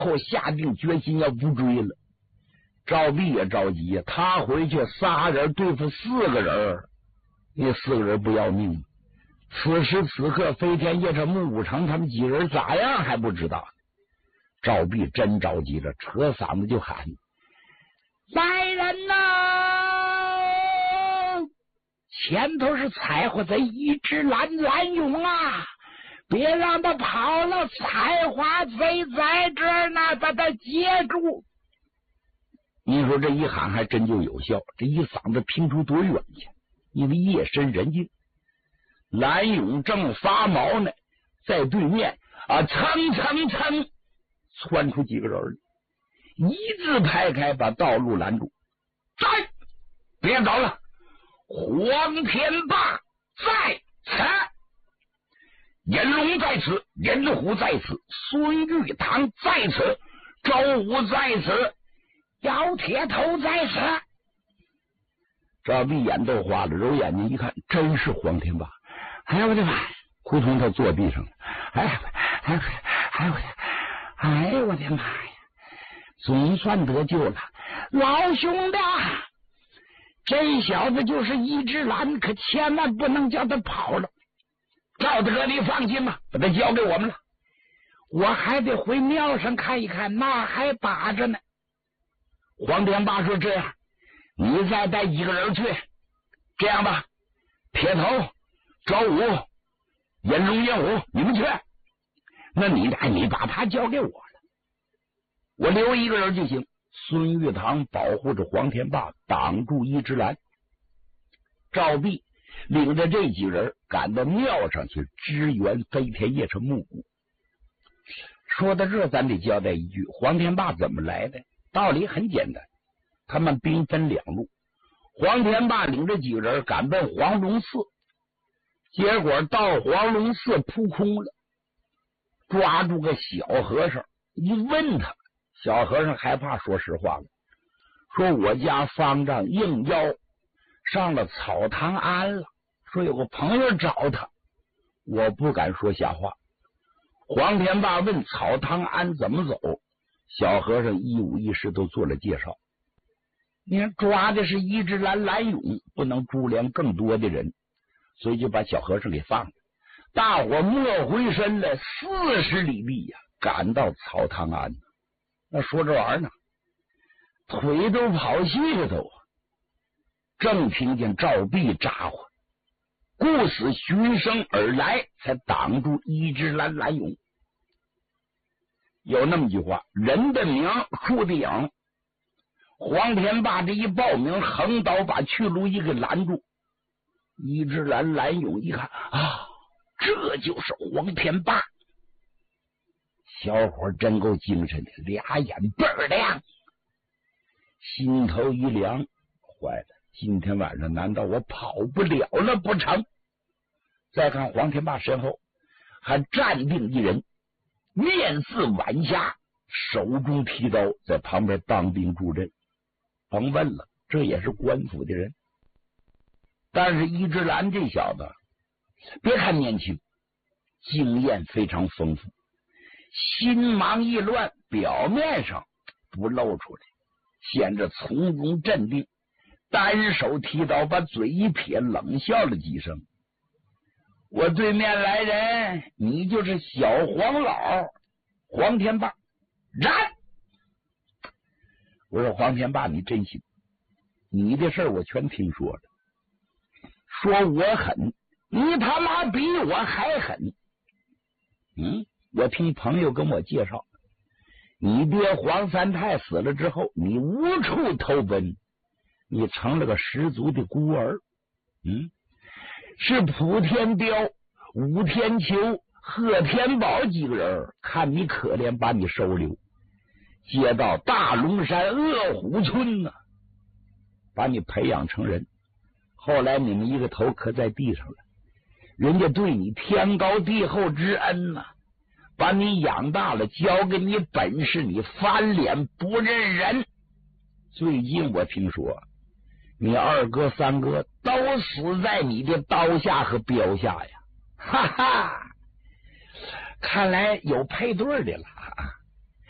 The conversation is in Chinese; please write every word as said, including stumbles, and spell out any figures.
后下定决心要不追了。赵壁也着急呀，他回去仨人对付四个人，那四个人不要命。此时此刻，飞天夜叉木武城他们几人咋样还不知道。赵壁真着急了，扯嗓子就喊：“来人呐！前头是采花贼一只蓝蓝勇啊！别让他跑了，采花贼在这儿呢，把他接住！”你说这一喊还真就有效，这一嗓子听出多远去？因为夜深人静，蓝勇正发毛呢，在对面啊，蹭蹭蹭窜出几个人来，一字排开，把道路拦住。在，别走了！黄天霸在此，严龙在此，严虎在此，孙玉堂在此，周武在此，姚铁头在此。赵壁眼都花了，揉眼睛一看，真是黄天霸！哎呀我的妈！扑通，他坐地上了。哎呀，哎呀，哎呀，哎呀我的妈呀！总算得救了，老兄弟，这小子就是一只狼，可千万不能叫他跑了。赵大哥，你放心吧，把他交给我们了。我还得回庙上看一看，那还把着呢。黄天霸说：“这样，你再带几个人去。这样吧，铁头、周武、严龙、严虎，你们去。那你哎，你把他交给我了，我留一个人就行。”孙玉堂保护着黄天霸，挡住一只蓝。赵壁领着这几人赶到庙上去支援飞天夜叉木谷。说到这，咱得交代一句：黄天霸怎么来的？道理很简单，他们兵分两路。黄天霸领着几个人赶奔黄龙寺，结果到黄龙寺扑空了，抓住个小和尚，一问他，小和尚害怕说实话了，说我家方丈应邀上了草堂庵了，说有个朋友找他，我不敢说瞎话。黄天霸问草堂庵怎么走，小和尚一五一十都做了介绍。你看抓的是一只蓝蓝勇，不能株连更多的人，所以就把小和尚给放了。大伙没回身了四十里地呀，赶到草堂庵。那说这玩意儿呢，腿都跑细了都。正听见赵壁咋呼，故死循声而来，才挡住一只蓝蓝勇。有那么句话，人的名，树的影。黄天霸这一报名，横刀把去路一给拦住。一只蓝蓝勇一看啊，这就是黄天霸。小伙真够精神的，俩眼倍儿亮，心头一凉，坏了，今天晚上难道我跑不了了不成？再看黄天霸身后还站定一人，面似晚霞，手中提刀，在旁边当兵助阵。甭问了，这也是官府的人。但是一只蓝这小子，别看年轻，经验非常丰富，心忙意乱，表面上不露出来，显着从容镇定，单手提刀，把嘴一撇，冷笑了几声。我对面来人，你就是小黄老黄天霸。然我说黄天霸，你真行，你的事儿我全听说了。说我狠，你他妈比我还狠。嗯，我听朋友跟我介绍，你爹黄三太死了之后，你无处投奔，你成了个十足的孤儿。嗯，是普天雕、武天秋、贺天宝几个人看你可怜，把你收留，接到大龙山恶虎村呢、啊，把你培养成人。后来你们一个头磕在地上了，人家对你天高地厚之恩呢、啊，把你养大了，教给你本事，你翻脸不认人。最近我听说你二哥三哥都死在你的刀下和镖下呀，哈哈，看来有配对的了。